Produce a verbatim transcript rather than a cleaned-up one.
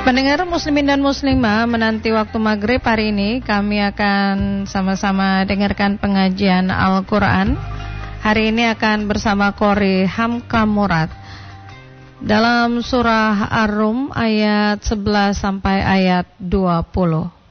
Pendengar muslimin dan muslimah, menanti waktu maghrib hari ini kami akan sama-sama dengarkan pengajian Al-Quran. Hari ini akan bersama Qori Hamka Murad dalam surah Ar-Rum ayat sebelas sampai ayat dua puluh.